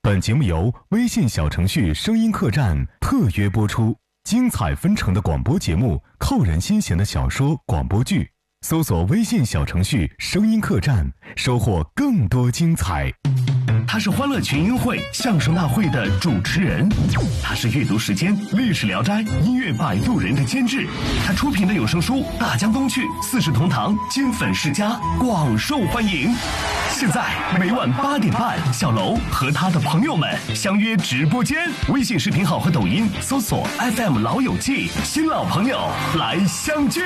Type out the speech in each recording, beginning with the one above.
本节目由微信小程序声音客栈特约播出，精彩纷呈的广播节目，扣人心弦的小说广播剧，搜索微信小程序声音客栈，收获更多精彩。 他是欢乐群英会相声大会的主持人，他是阅读时间历史聊斋音乐摆渡人的监制，他出品的有声书《大江东去》《四世同堂》金粉世家广受欢迎。现在每晚8点半，小楼和他的朋友们相约直播间，微信视频号和抖音搜索 FM 老友记，新老朋友来相聚。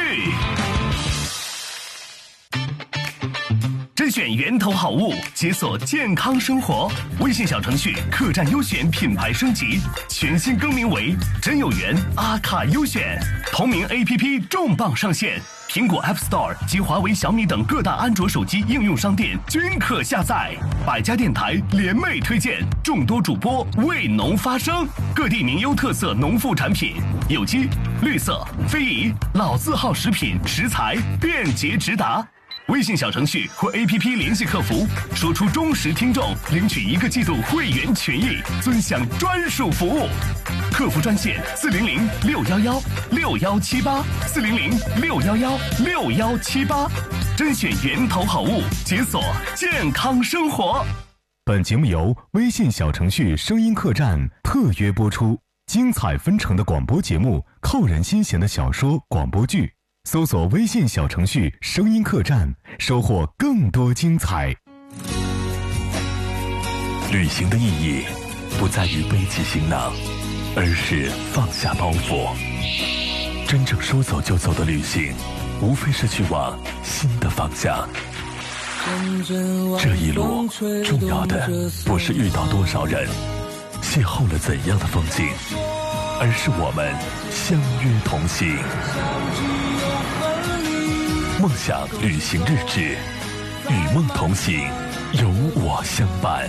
甄选源头好物，解锁健康生活。微信小程序客栈优选品牌升级，全新更名为真有缘阿卡优选。同名 APP 重磅上线，苹果 App Store 及华为、小米等各大安卓手机应用商店均可下载。百家电台联袂推荐，众多主播为农发声，各地名优特色农副产品，有机、绿色、非遗、老字号食品食材便捷直达。微信小程序或 APP 联系客服，说出忠实听众，领取1个季度会员权益，尊享专属服务。客服专线400-611-6178，400-611-6178，甄选源头好物，解锁健康生活。 本节目由微信小程序声音客栈特约播出，精彩纷呈的广播节目，扣人心弦的小说广播剧，搜索微信小程序声音客栈，收获更多精彩。 旅行的意义不在于背起行囊，而是放下包袱。真正说走就走的旅行，无非是去往新的方向。这一路重要的不是遇到多少人，邂逅了怎样的风景，而是我们相约同行。梦想旅行日志，与梦同行，有我相伴。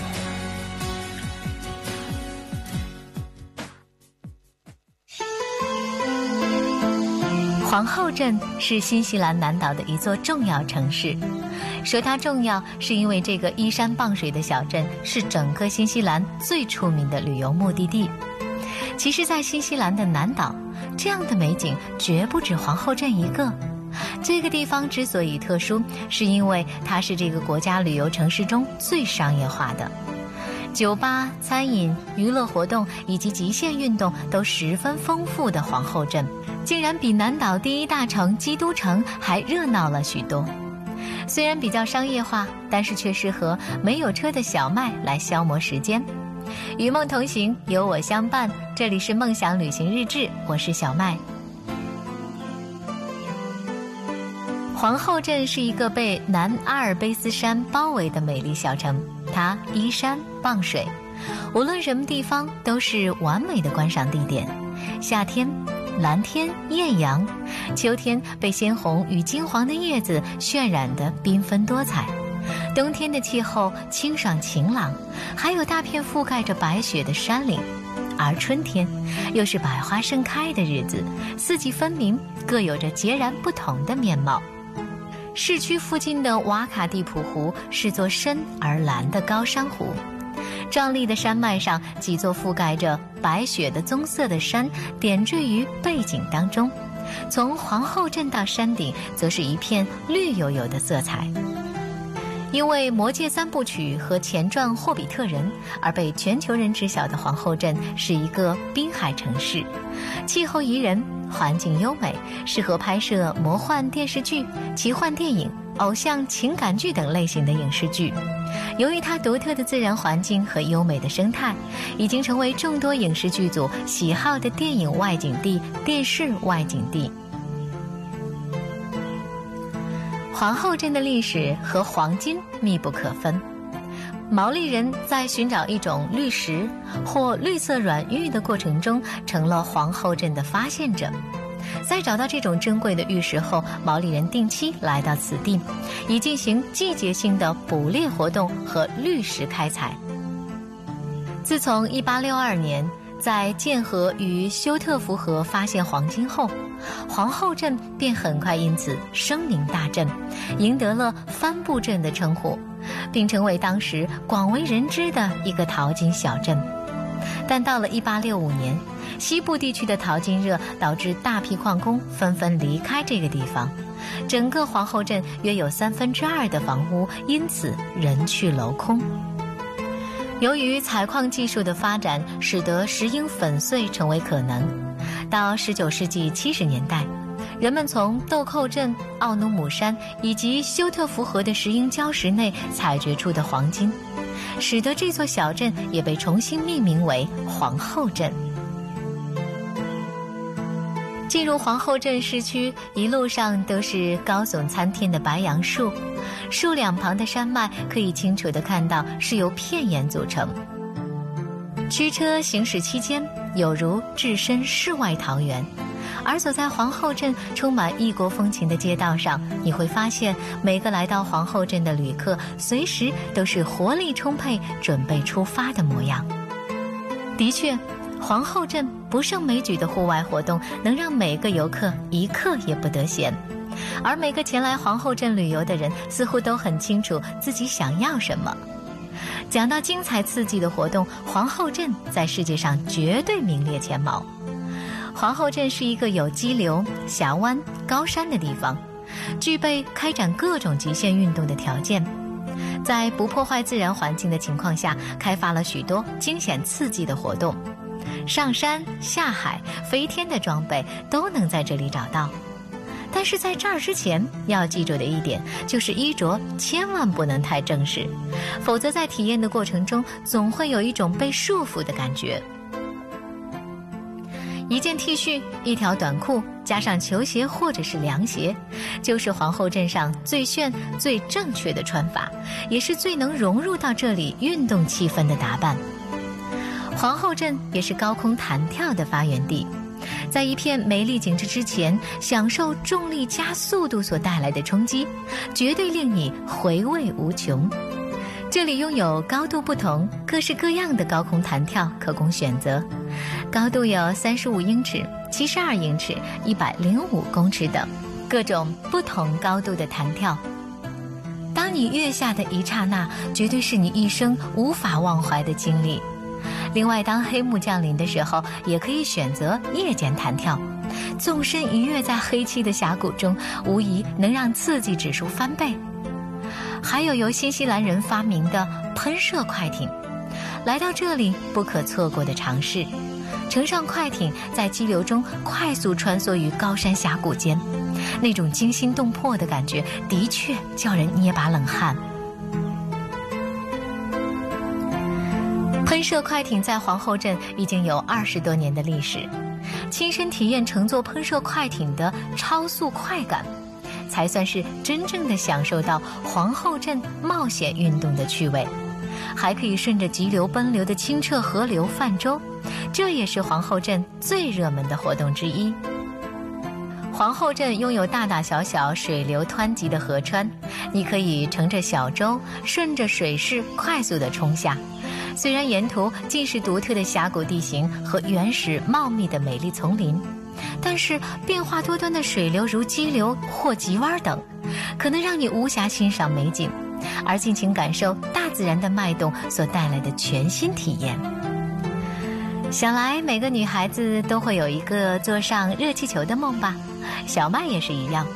皇后镇是新西兰南岛的一座重要城市。说它重要，是因为这个依山傍水的小镇是整个新西兰最出名的旅游目的地。其实在新西兰的南岛，这样的美景绝不止皇后镇一个。这个地方之所以特殊，是因为它是这个国家旅游城市中最商业化的。酒吧、餐饮、娱乐活动以及极限运动都十分丰富的皇后镇，竟然比南岛第一大城基督城还热闹了许多。虽然比较商业化，但是却适合没有车的小麦来消磨时间。与梦同行，有我相伴，这里是梦想旅行日志，我是小麦。皇后镇是一个被南阿尔卑斯山包围的美丽小城，它依山傍水，无论什么地方都是完美的观赏地点。夏天蓝天艳阳，秋天被鲜红与金黄的叶子渲染得缤纷多彩，冬天的气候清爽晴朗，还有大片覆盖着白雪的山岭。而春天又是百花盛开的日子，四季分明，各有着截然不同的面貌。市区附近的瓦卡蒂普湖是座深而蓝的高山湖，壮丽的山脉上几座覆盖着白雪的棕色的山点缀于背景当中，从皇后镇到山顶则是一片绿油油的色彩。因为《魔戒3部曲》和前传《霍比特人》而被全球人知晓的皇后镇是一个滨海城市，气候宜人，环境优美，适合拍摄魔幻电视剧、奇幻电影、偶像情感剧等类型的影视剧。由于它独特的自然环境和优美的生态，已经成为众多影视剧组喜好的电影外景地、电视外景地。皇后镇的历史和黄金密不可分。毛利人在寻找一种绿石或绿色软玉的过程中，成了皇后镇的发现者。在找到这种珍贵的玉石后，毛利人定期来到此地，以进行季节性的捕猎活动和绿石开采。自从1862年在建河与休特福河发现黄金后，皇后镇便很快因此声名大振，赢得了帆布镇的称呼，并成为当时广为人知的一个淘金小镇。但到了1865年，西部地区的淘金热导致大批矿工纷纷离开这个地方，整个皇后镇约有2/3的房屋因此人去楼空。由于采矿技术的发展，使得石英粉碎成为可能。到19世纪70年代，人们从豆蔻镇、奥努姆山以及休特福河的石英礁石内采掘出的黄金，使得这座小镇也被重新命名为皇后镇。进入皇后镇市区，一路上都是高耸参天的白杨树，树两旁的山脉可以清楚地看到是由片岩组成。驱车行驶期间，有如置身世外桃源。而走在皇后镇充满异国风情的街道上，你会发现每个来到皇后镇的旅客随时都是活力充沛，准备出发的模样。的确，皇后镇不胜枚举的户外活动能让每个游客一刻也不得闲，而每个前来皇后镇旅游的人似乎都很清楚自己想要什么。讲到精彩刺激的活动，皇后镇在世界上绝对名列前茅。皇后镇是一个有激流、峡湾、高山的地方，具备开展各种极限运动的条件。在不破坏自然环境的情况下，开发了许多惊险刺激的活动，上山、下海、飞天的装备都能在这里找到。但是在这儿之前，要记住的一点就是衣着千万不能太正式，否则在体验的过程中总会有一种被束缚的感觉。一件 T 恤、一条短裤，加上球鞋或者是凉鞋，就是皇后镇上最炫、最正确的穿法，也是最能融入到这里运动气氛的打扮。皇后镇也是高空弹跳的发源地，在一片美丽景致之前，享受重力加速度所带来的冲击，绝对令你回味无穷。这里拥有高度不同、各式各样的高空弹跳可供选择，高度有35英尺、72英尺、105公尺等，各种不同高度的弹跳。当你跃下的一刹那，绝对是你一生无法忘怀的经历。另外，当黑幕降临的时候，也可以选择夜间弹跳，纵身一跃在黑漆的峡谷中，无疑能让刺激指数翻倍。还有由新西兰人发明的喷射快艇，来到这里不可错过的尝试。乘上快艇，在激流中快速穿梭于高山峡谷间，那种惊心动魄的感觉的确叫人捏把冷汗。喷射快艇在皇后镇已经有20多年的历史，亲身体验乘坐喷射快艇的超速快感，才算是真正的享受到皇后镇冒险运动的趣味。还可以顺着急流奔流的清澈河流泛舟，这也是皇后镇最热门的活动之一。皇后镇拥有大大小小水流湍急的河川，你可以乘着小舟顺着水势快速地冲下。虽然沿途尽是独特的峡谷地形和原始茂密的美丽丛林，但是变化多端的水流如激流或急弯等，可能让你无暇欣赏美景，而尽情感受大自然的脉动所带来的全新体验。想来每个女孩子都会有一个坐上热气球的梦吧，小麦也是一样。